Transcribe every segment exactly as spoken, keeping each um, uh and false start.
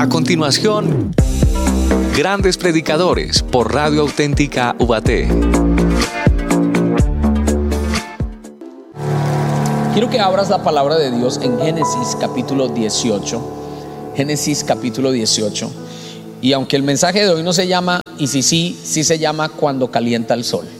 A continuación, Grandes Predicadores por Radio Auténtica Ubaté. Quiero que abras la palabra de Dios en Génesis capítulo dieciocho. Génesis capítulo dieciocho. Y aunque el mensaje de hoy no se llama, y si sí, sí se llama Cuando calienta el sol.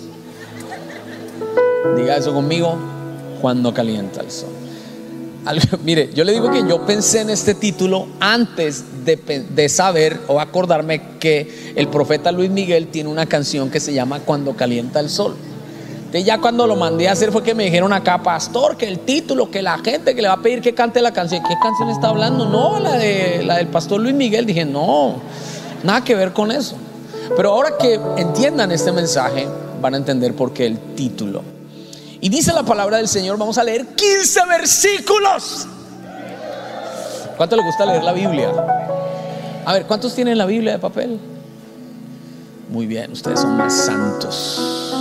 Diga eso conmigo, cuando calienta el sol. Mire, yo le digo que yo pensé en este título antes de, de saber o acordarme que el profeta Luis Miguel tiene una canción que se llama Cuando calienta el sol. Entonces ya cuando lo mandé a hacer fue que me dijeron acá, pastor, que el título, que la gente que le va a pedir que cante la canción. ¿Qué canción está hablando? No, la, de, la del pastor Luis Miguel. Dije, no, nada que ver con eso. Pero ahora que entiendan este mensaje van a entender por qué el título. Y dice la palabra del Señor, vamos a leer quince versículos. ¿Cuánto le gusta leer la Biblia? A ver, ¿cuántos tienen la Biblia de papel? Muy bien, ustedes son más santos.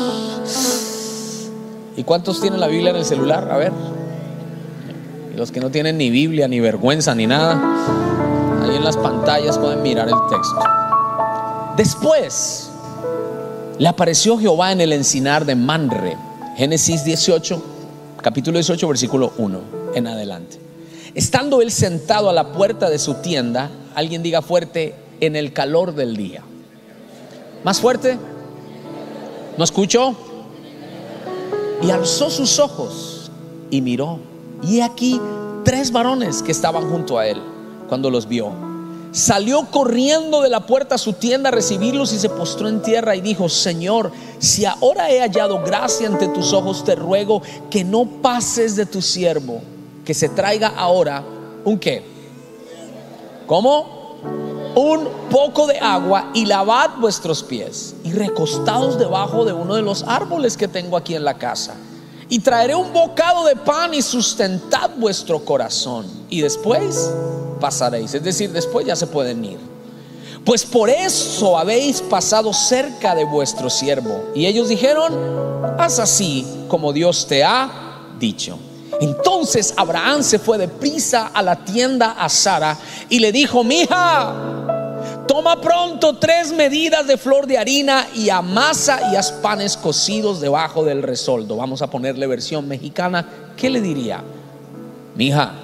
¿Y cuántos tienen la Biblia en el celular? A ver. Y los que no tienen ni Biblia, ni vergüenza, ni nada, ahí en las pantallas pueden mirar el texto. Después le apareció Jehová en el encinar de Manre. Génesis dieciocho, capítulo dieciocho, versículo uno en adelante. Estando él sentado a la puerta de su tienda, alguien diga fuerte, en el calor del día. ¿Más fuerte? ¿No escuchó? Y alzó sus ojos y miró, y he aquí tres varones que estaban junto a él. Cuando los vio, salió corriendo de la puerta a su tienda a recibirlos y se postró en tierra y dijo: Señor, si ahora he hallado gracia ante tus ojos, te ruego que no pases de tu siervo, que se traiga ahora un ¿qué? ¿Cómo? Un poco de agua y lavad vuestros pies y recostados debajo de uno de los árboles que tengo aquí en la casa, y traeré un bocado de pan y sustentad vuestro corazón, y después pasaréis. Es decir, después ya se pueden ir, pues por eso habéis pasado cerca de vuestro siervo. Y ellos dijeron: haz así como Dios te ha dicho. Entonces Abraham se fue deprisa a la tienda a Sara y le dijo: mija, toma pronto tres medidas de flor de harina y amasa y haz panes cocidos debajo del resoldo. Vamos a ponerle versión mexicana. ¿Qué le diría? Mija,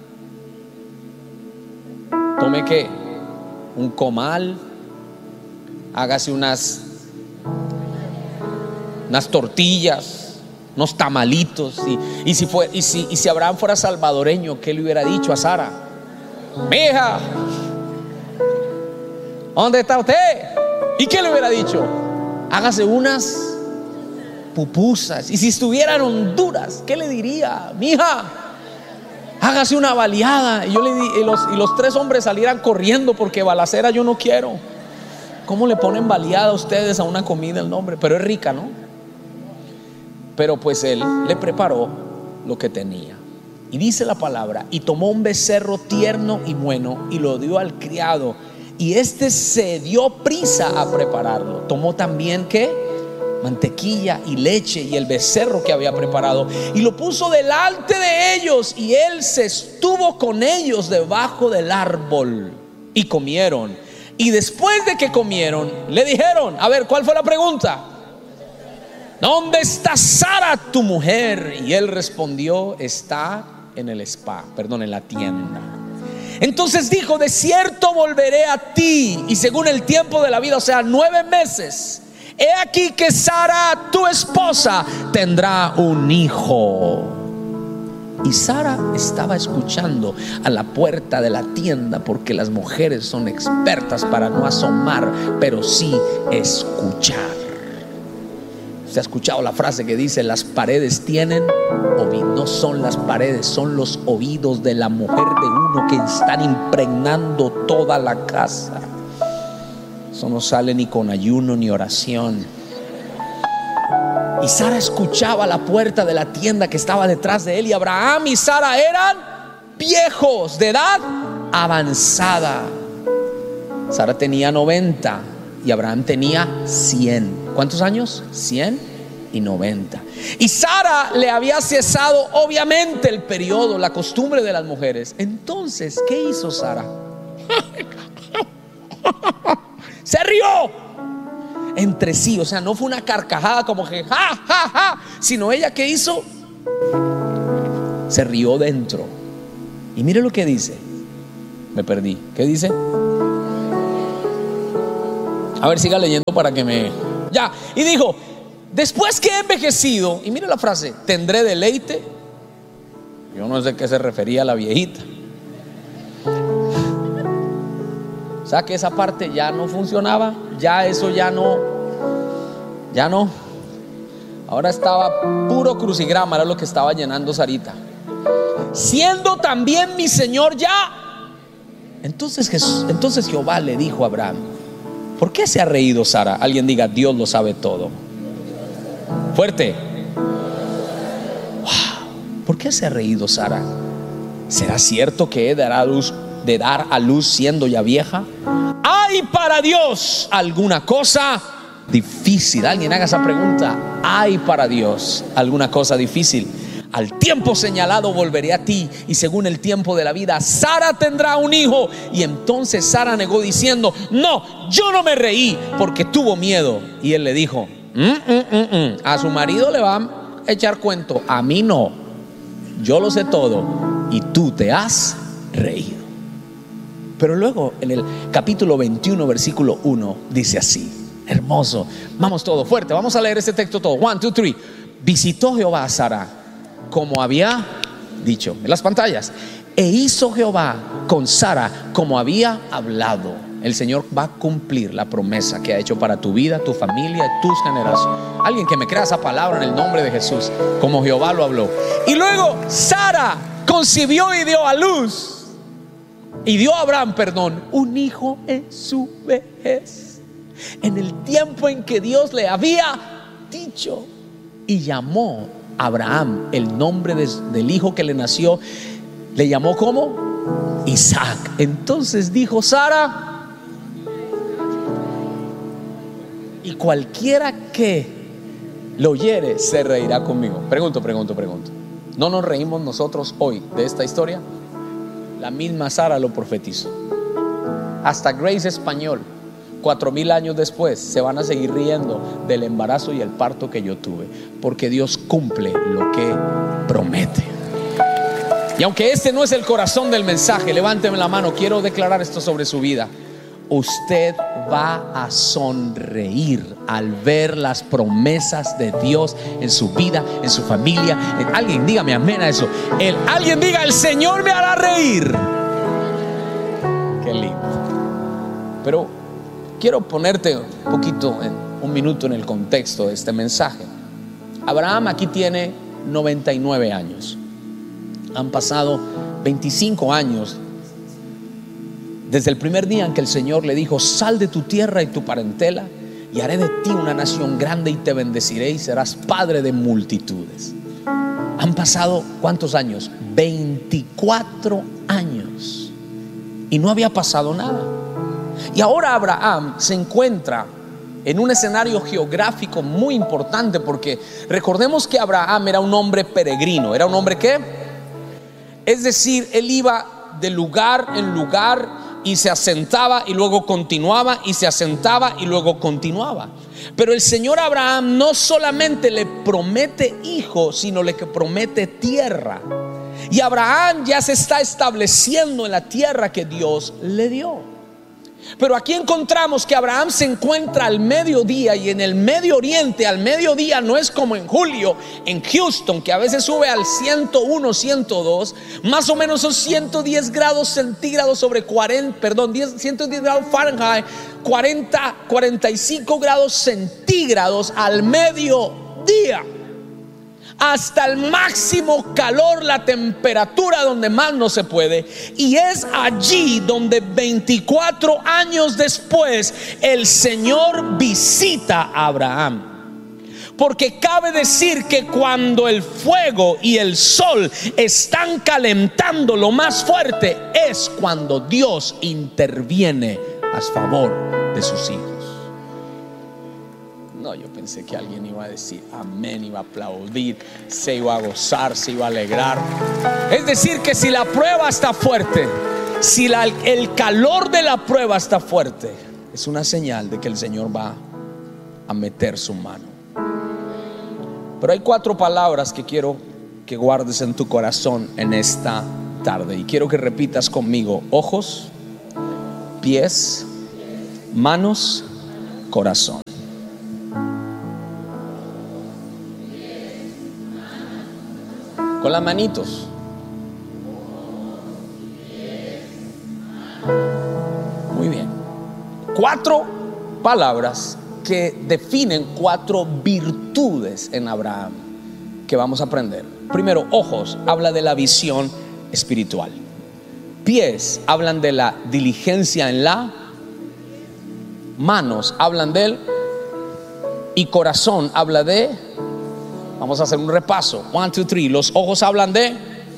tome ¿qué? Un comal, hágase unas unas tortillas, unos tamalitos. Y, y, si fue, y, si, y si Abraham fuera salvadoreño, ¿qué le hubiera dicho a Sara? Mija, ¿dónde está usted? ¿Y qué le hubiera dicho? Hágase unas pupusas. Y si estuviera en Honduras, ¿qué le diría? Mija, hágase una baleada. Y, yo le di, y, los, y los tres hombres salieran corriendo, porque balacera yo no quiero. ¿Cómo le ponen baleada a ustedes a una comida el nombre? Pero es rica, ¿no? Pero pues él le preparó lo que tenía. Y dice la palabra: y tomó un becerro tierno y bueno y lo dio al criado, y este se dio prisa a prepararlo. Tomó también ¿qué? Mantequilla y leche y el becerro que había preparado, y lo puso delante de ellos, y él se estuvo con ellos debajo del árbol y comieron. Y después de que comieron, le dijeron, a ver, ¿cuál fue la pregunta? ¿Dónde está Sara tu mujer? Y él respondió: está en el spa, perdón, en la tienda. Entonces dijo: de cierto volveré a ti, y según el tiempo de la vida, o sea, nueve meses, he aquí que Sara tu esposa tendrá un hijo. Y Sara estaba escuchando a la puerta de la tienda, porque las mujeres son expertas para no asomar, pero sí escuchar. ¿Se ha escuchado la frase que dice: las paredes tienen oídos? No son las paredes, son los oídos de la mujer de uno que están impregnando toda la casa. Eso no sale ni con ayuno ni oración. Y Sara escuchaba a la puerta de la tienda que estaba detrás de él. Y Abraham y Sara eran viejos, de edad avanzada. Sara tenía noventa y Abraham tenía cien. ¿Cuántos años? cien y noventa. Y Sara le había cesado obviamente el periodo, la costumbre de las mujeres. Entonces, ¿qué hizo Sara? Se rió entre sí, o sea, no fue una carcajada como que ja, ja, ja, sino ella, ¿qué hizo? Se rió dentro. Y mire lo que dice. Me perdí. ¿Qué dice? A ver, siga leyendo para que me... Ya. Y dijo: después que he envejecido, y mire la frase, tendré deleite. Yo no sé a qué se refería a la viejita. O sea que esa parte ya no funcionaba. Ya eso ya no. Ya no. Ahora estaba puro crucigrama, era lo que estaba llenando Sarita. Siendo también mi Señor ya. Entonces, Jesús, entonces Jehová le dijo a Abraham: ¿por qué se ha reído Sara? Alguien diga: Dios lo sabe todo. Fuerte. Wow. ¿Por qué se ha reído Sara? ¿Será cierto que he de dar a luz, de dar a luz siendo ya vieja? ¿Hay para Dios alguna cosa difícil? Alguien haga esa pregunta. ¿Hay para Dios alguna cosa difícil? Al tiempo señalado volveré a ti, y según el tiempo de la vida Sara tendrá un hijo. Y entonces Sara negó diciendo: no, yo no me reí, porque tuvo miedo. Y él le dijo: mm, mm, mm, mm. a su marido le va a echar cuento, a mí no. Yo lo sé todo y tú te has reído. Pero luego en el capítulo veintiuno versículo uno dice así, hermoso. Vamos todo fuerte, vamos a leer este texto todo. One, two, three. Visitó Jehová a Sara como había dicho en las pantallas, e hizo Jehová con Sara como había hablado. El Señor va a cumplir la promesa que ha hecho para tu vida, tu familia y tus generaciones. Alguien que me crea esa palabra en el nombre de Jesús, como Jehová lo habló. Y luego Sara concibió y dio a luz, y dio a Abraham, perdón, un hijo en su vejez, en el tiempo en que Dios le había dicho. Y llamó a Abraham el nombre de, del hijo que le nació. Le llamó ¿cómo? Isaac. Entonces dijo Sara: y cualquiera que lo oyere se reirá conmigo. Pregunto, pregunto, pregunto. ¿No nos reímos nosotros hoy de esta historia? La misma Sara lo profetizó. Hasta Grace Español, cuatro mil años después, se van a seguir riendo del embarazo y el parto que yo tuve, porque Dios cumple lo que promete. Y aunque este no es el corazón del mensaje, levánteme la mano, quiero declarar esto sobre su vida. Usted va a sonreír al ver las promesas de Dios en su vida, en su familia. Alguien dígame amén a eso. El, alguien diga: el Señor me hará reír. Qué lindo. Pero quiero ponerte un poquito, en un minuto, en el contexto de este mensaje. Abraham aquí tiene noventa y nueve años. Han pasado veinticinco años desde el primer día en que el Señor le dijo: sal de tu tierra y tu parentela, y haré de ti una nación grande, y te bendeciré, y serás padre de multitudes. Han pasado ¿cuántos años? veinticuatro años, y no había pasado nada. Y ahora Abraham se encuentra en un escenario geográfico muy importante, porque recordemos que Abraham era un hombre peregrino. ¿Era un hombre qué? Es decir, él iba de lugar en lugar y se asentaba y luego continuaba, y se asentaba y luego continuaba. Pero el Señor a Abraham no solamente le promete hijo, sino le promete tierra. Y Abraham ya se está estableciendo en la tierra que Dios le dio. Pero aquí encontramos que Abraham se encuentra al mediodía, y en el Medio Oriente al mediodía no es como en julio en Houston, que a veces sube al ciento uno, ciento dos, más o menos son ciento diez grados centígrados sobre cuarenta, perdón, ciento diez grados Fahrenheit, cuarenta, cuarenta y cinco grados centígrados al mediodía. Hasta el máximo calor, la temperatura donde más no se puede. Y es allí donde veinticuatro años después el Señor visita a Abraham. Porque cabe decir que cuando el fuego y el sol están calentando lo más fuerte, es cuando Dios interviene a favor de sus hijos. No, yo pensé que alguien iba a decir amén, iba a aplaudir, se iba a gozar, se iba a alegrar. Es decir, que si la prueba está fuerte, Si la, el calor de la prueba está fuerte, es una señal de que el Señor va a meter su mano. Pero hay cuatro palabras que quiero que guardes en tu corazón en esta tarde, y quiero que repitas conmigo: ojos, pies, manos, corazón. Con las manitos. Muy bien. Cuatro palabras que definen cuatro virtudes en Abraham que vamos a aprender. Primero, ojos, habla de la visión espiritual. Pies hablan de la diligencia en la. Manos hablan de él. Y corazón habla de. Vamos a hacer un repaso. One, two, three. Los ojos hablan de.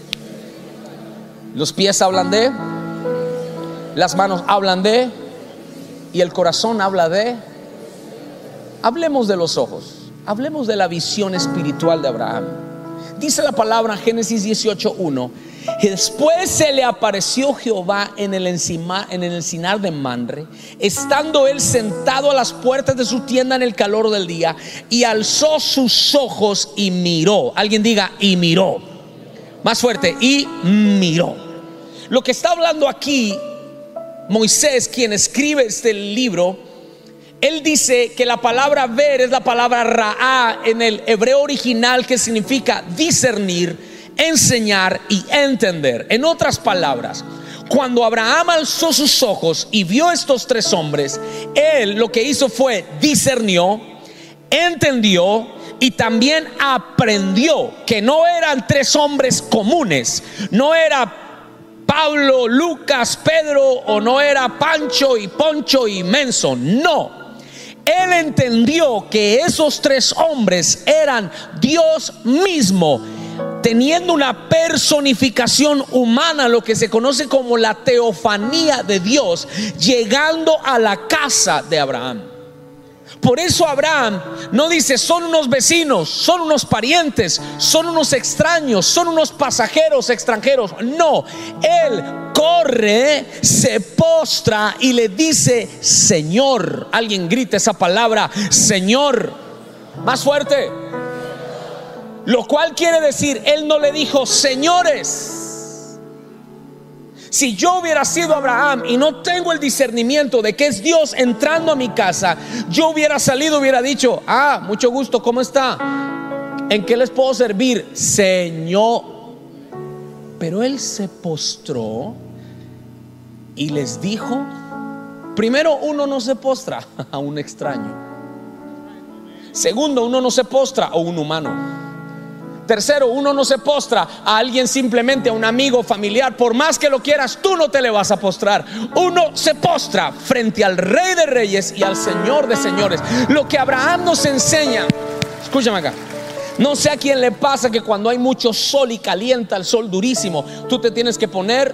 Los pies hablan de. Las manos hablan de. Y el corazón habla de. Hablemos de los ojos. Hablemos de la visión espiritual de Abraham. Dice la palabra Génesis dieciocho uno: y después se le apareció Jehová en el, encima, en el encinar de Mamre, estando él sentado a las puertas de su tienda en el calor del día, y alzó sus ojos y miró. Alguien diga: y miró. Más fuerte: y miró. Lo que está hablando aquí Moisés, quien escribe este libro, él dice que la palabra ver es la palabra ra'á en el hebreo original, que significa discernir, enseñar y entender. En otras palabras, cuando Abraham alzó sus ojos y vio estos tres hombres, él lo que hizo fue discernió, entendió y también aprendió que no eran tres hombres comunes. No era Pablo, Lucas, Pedro, o no era Pancho y Poncho y Menso. No. Él entendió que esos tres hombres eran Dios mismo, teniendo una personificación humana, lo que se conoce como la teofanía de Dios, llegando a la casa de Abraham. Por eso Abraham no dice: son unos vecinos, son unos parientes, son unos extraños, son unos pasajeros extranjeros. No, él corre, se postra y le dice: Señor. Alguien grita esa palabra: Señor. Más fuerte. Lo cual quiere decir, él no le dijo: señores. Si yo hubiera sido Abraham y no tengo el discernimiento de que es Dios entrando a mi casa, yo hubiera salido, hubiera dicho: ah, mucho gusto, ¿cómo está? ¿En qué les puedo servir? Señor. Pero él se postró y les dijo. Primero, uno no se postra a un extraño. Segundo, uno no se postra a un humano. Tercero, uno no se postra a alguien simplemente, a un amigo, familiar. Por más que lo quieras, tú no te le vas a postrar. Uno se postra frente al Rey de Reyes y al Señor de Señores. Lo que Abraham nos enseña, escúchame acá. No sé a quién le pasa que cuando hay mucho sol y calienta el sol durísimo, tú te tienes que poner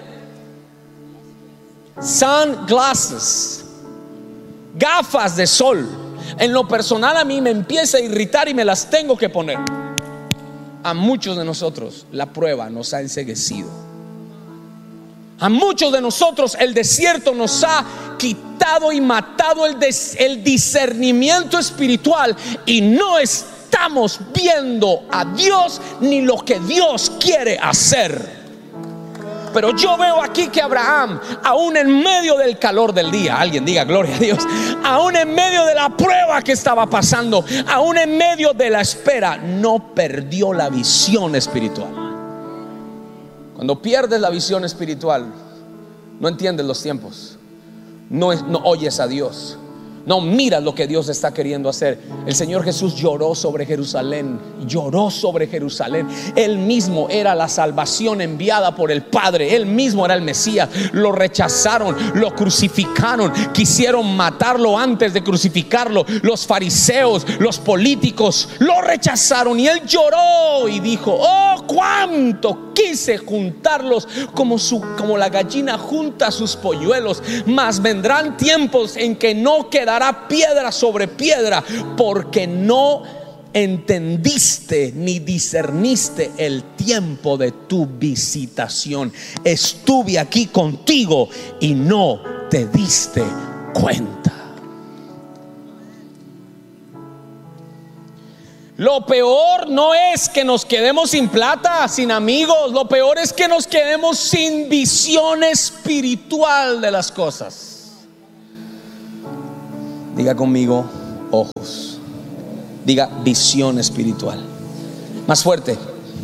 sunglasses, gafas de sol. En lo personal, a mí me empieza a irritar y me las tengo que poner. A muchos de nosotros la prueba nos ha enceguecido. A muchos de nosotros el desierto nos ha quitado y matado el, des, el discernimiento espiritual, y no estamos viendo a Dios ni lo que Dios quiere hacer. Pero yo veo aquí que Abraham, aún en medio del calor del día, alguien diga gloria a Dios, aún en medio de la prueba que estaba pasando, aún en medio de la espera, no perdió la visión espiritual. Cuando pierdes la visión espiritual, no entiendes los tiempos, no, no oyes a Dios, no miras lo que Dios está queriendo hacer. El Señor Jesús lloró sobre Jerusalén, lloró sobre Jerusalén. Él mismo era la salvación enviada por el Padre, él mismo era el Mesías. Lo rechazaron, lo crucificaron, quisieron matarlo antes de crucificarlo. Los fariseos, los políticos lo rechazaron, y él lloró y dijo: oh, cuánto quise juntarlos como, su, como la gallina junta sus polluelos, mas vendrán tiempos en que no quedará piedra sobre piedra, porque no entendiste ni discerniste el tiempo de tu visitación. Estuve aquí contigo y no te diste cuenta. Lo peor no es que nos quedemos sin plata, sin amigos. Lo peor es que nos quedemos sin visión espiritual de las cosas. Diga conmigo, ojos. Diga visión espiritual. Más fuerte.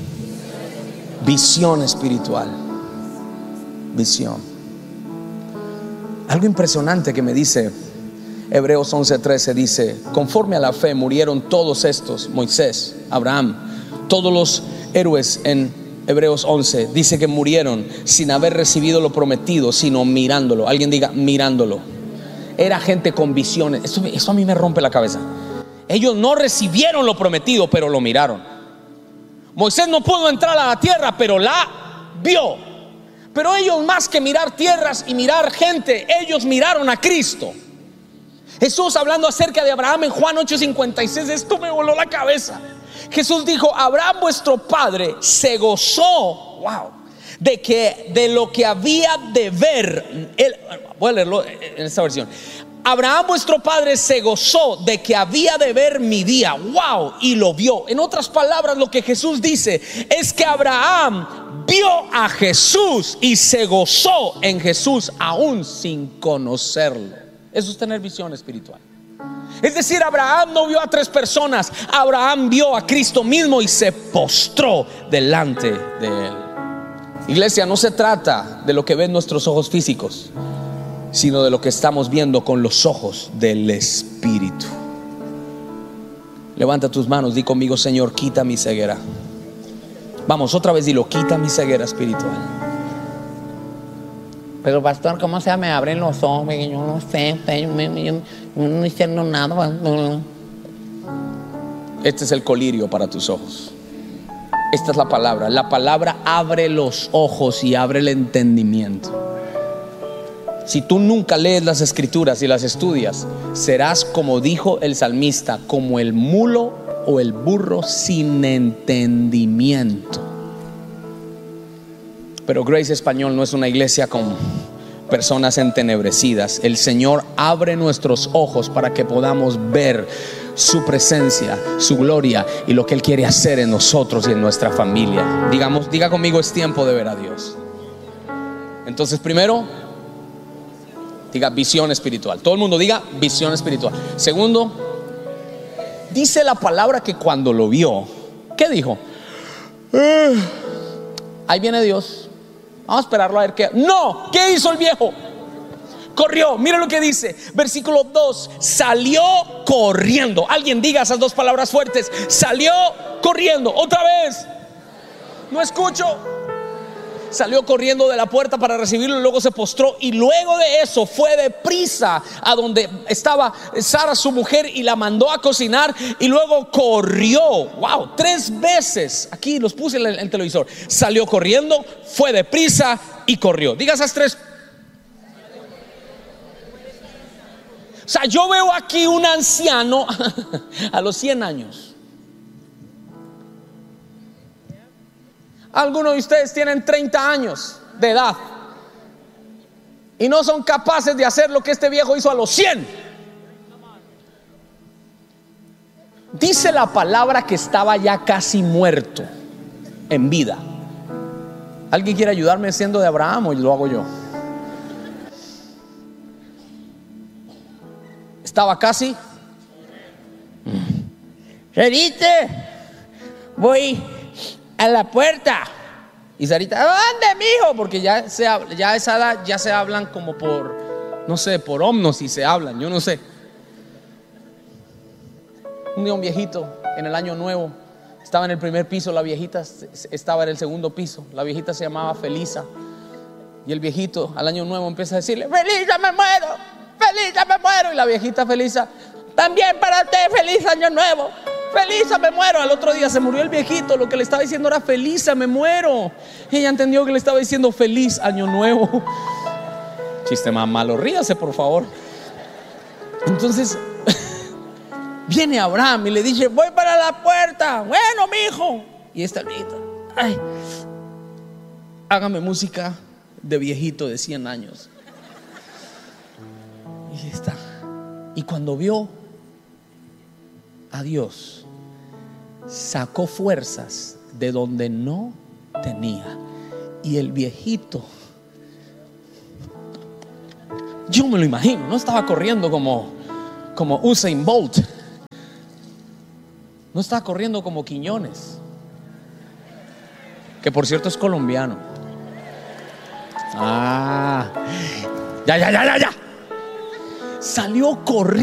Visión espiritual. Visión. Algo impresionante que me dice Hebreos once trece, dice: conforme a la fe murieron todos estos, Moisés, Abraham, todos los héroes. En Hebreos once dice que murieron sin haber recibido lo prometido, sino mirándolo. Alguien diga mirándolo. Era gente con visiones. Esto, esto a mí me rompe la cabeza. Ellos no recibieron lo prometido, pero lo miraron. Moisés no pudo entrar a la tierra, pero la vio. Pero ellos, más que mirar tierras y mirar gente, ellos miraron a Cristo. Jesús, hablando acerca de Abraham en Juan ocho cincuenta y seis, esto me voló la cabeza. Jesús dijo: Abraham vuestro padre se gozó, wow, de que de lo que había de ver. Él, voy a leerlo en esta versión. Abraham vuestro padre se gozó de que había de ver mi día, wow, y lo vio. En otras palabras, lo que Jesús dice es que Abraham vio a Jesús y se gozó en Jesús aún sin conocerlo. Eso es tener visión espiritual. Es decir, Abraham no vio a tres personas. Abraham vio a Cristo mismo y se postró delante de él. Iglesia, no se trata de lo que ven nuestros ojos físicos, sino de lo que estamos viendo con los ojos del Espíritu. Levanta tus manos, di conmigo: Señor, quita mi ceguera. Vamos, otra vez dilo: quita mi ceguera espiritual. Pero pastor, ¿cómo se me abren los ojos? Yo no sé, yo, yo, yo, yo no entiendo nada. Este es el colirio para tus ojos. Esta es la palabra. La palabra abre los ojos y abre el entendimiento. Si tú nunca lees las escrituras y las estudias, serás, como dijo el salmista, como el mulo o el burro sin entendimiento. Pero Grace Español no es una iglesia con personas entenebrecidas. El Señor abre nuestros ojos para que podamos ver su presencia, su gloria y lo que Él quiere hacer en nosotros y en nuestra familia. Digamos, diga conmigo: es tiempo de ver a Dios. Entonces, primero, diga visión espiritual. Todo el mundo diga visión espiritual. Segundo, dice la palabra que cuando lo vio, ¿qué dijo? Eh, ahí viene Dios. Vamos a esperarlo a ver qué. No, ¿qué hizo el viejo? Corrió. Mira lo que dice, versículo dos: salió corriendo. Alguien diga esas dos palabras fuertes: salió corriendo. Otra vez. No escucho. Salió corriendo de la puerta para recibirlo y luego se postró. Y luego de eso fue deprisa a donde estaba Sara, su mujer, y la mandó a cocinar. Y luego corrió, wow, tres veces. Aquí los puse en el, en el televisor. Salió corriendo, fue deprisa y corrió. Diga esas tres. O sea, yo veo aquí un anciano a los cien años. Algunos de ustedes tienen treinta años de edad y no son capaces de hacer lo que este viejo hizo a los cien. Dice la palabra que estaba ya casi muerto en vida. ¿Alguien quiere ayudarme siendo de Abraham o lo hago yo? Estaba casi. Sarita, voy a la puerta. Y Sarita: ¿dónde, mijo? Porque ya, se, ya a esa edad ya se hablan como por, no sé, por omnos y se hablan, yo no sé. Un día un viejito en el año nuevo estaba en el primer piso, la viejita estaba en el segundo piso. La viejita se llamaba Felisa. Y el viejito al año nuevo empieza a decirle: Felisa, me muero, Felisa, me muero. Y la viejita Felisa: también para usted, feliz año nuevo. Felisa, me muero. Al otro día se murió el viejito. Lo que le estaba diciendo era: Felisa, me muero. Y ella entendió que le estaba diciendo: feliz año nuevo. Chiste más malo, ríase por favor. Entonces viene Abraham y le dice: voy para la puerta. Bueno, mijo. Y esta viejita, ay, hágame música de viejito de cien años. Y está. Y cuando vio a Dios, sacó fuerzas de donde no tenía. Y el viejito, yo me lo imagino, no estaba corriendo como, como Usain Bolt, no estaba corriendo como Quiñones, que por cierto es colombiano. Ah, ya, ya, ya, ya, ya. Salió corriendo.